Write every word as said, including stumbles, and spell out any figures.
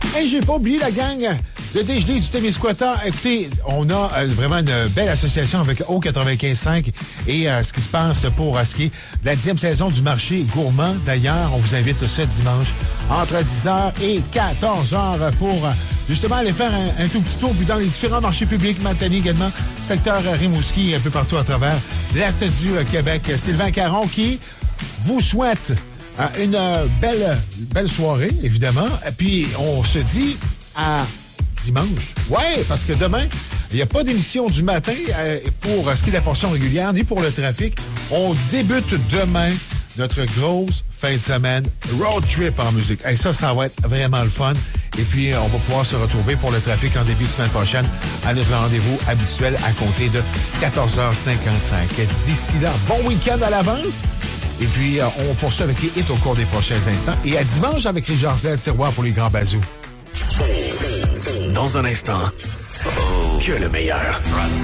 Hey, j'ai pas oublié la gang de Dégelé du Témiscouata. Écoutez, on a euh, vraiment une belle association avec O quatre-vingt-quinze cinq et euh, ce qui se passe pour euh, ce qui est de la dixième saison du marché gourmand. D'ailleurs, on vous invite ce dimanche entre dix heures et quatorze heures pour euh, justement aller faire un, un tout petit tour puis dans les différents marchés publics, Matane également, secteur Rimouski, un peu partout à travers l'Est du euh, Québec. Sylvain Caron qui vous souhaite euh, une euh, belle, belle soirée, évidemment. Puis on se dit à dimanche. Ouais, parce que demain, il n'y a pas d'émission du matin euh, pour euh, ce qui est de la portion régulière, ni pour le trafic. On débute demain notre grosse fin de semaine road trip en musique. Et ça, ça va être vraiment le fun. Et puis, on va pouvoir se retrouver pour le trafic en début de semaine prochaine à notre rendez-vous habituel à compter de quatorze heures cinquante-cinq. D'ici là, bon week-end à l'avance. Et puis, euh, on poursuit avec les hits au cours des prochains instants. Et à dimanche avec Richard Z, Siroir pour les grands bazous. Dans un instant, que le meilleur.